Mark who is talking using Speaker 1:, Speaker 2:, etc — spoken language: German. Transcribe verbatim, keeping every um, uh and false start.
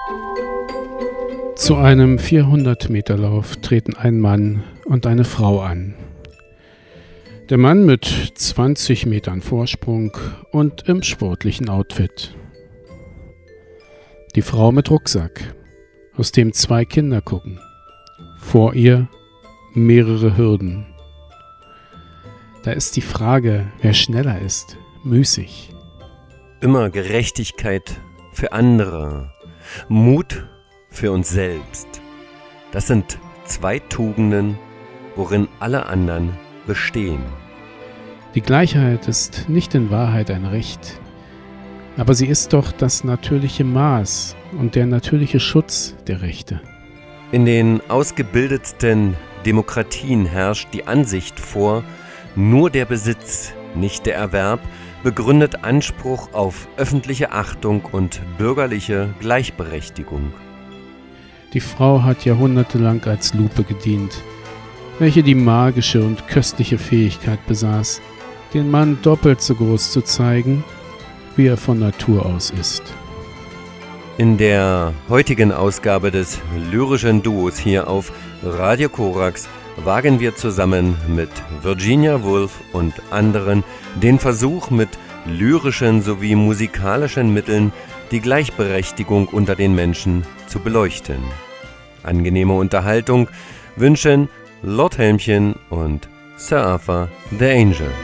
Speaker 1: Zu einem vierhundert-Meter-Lauf treten ein Mann und eine Frau an. Der Mann mit zwanzig Metern Vorsprung und im sportlichen Outfit. Die Frau mit Rucksack, aus dem zwei Kinder gucken. Vor ihr mehrere Hürden. Da ist die Frage, wer schneller ist, müßig.
Speaker 2: Immer Gerechtigkeit für andere, Mut für uns selbst. Das sind zwei Tugenden, worin alle anderen bestehen.
Speaker 1: Die Gleichheit ist nicht in Wahrheit ein Recht, aber sie ist doch das natürliche Maß und der natürliche Schutz der Rechte.
Speaker 2: In den ausgebildetsten Demokratien herrscht die Ansicht vor, nur der Besitz, nicht der Erwerb, begründet Anspruch auf öffentliche Achtung und bürgerliche Gleichberechtigung.
Speaker 1: Die Frau hat jahrhundertelang als Lupe gedient, welche die magische und köstliche Fähigkeit besaß, den Mann doppelt so groß zu zeigen, wie er von Natur aus ist.
Speaker 2: In der heutigen Ausgabe des lyrischen Duos hier auf Radio Korax wagen wir zusammen mit Virginia Woolf und anderen den Versuch, mit lyrischen sowie musikalischen Mitteln die Gleichberechtigung unter den Menschen zu beleuchten. Angenehme Unterhaltung wünschen Lord Helmchen und Sir Arthur the Angel.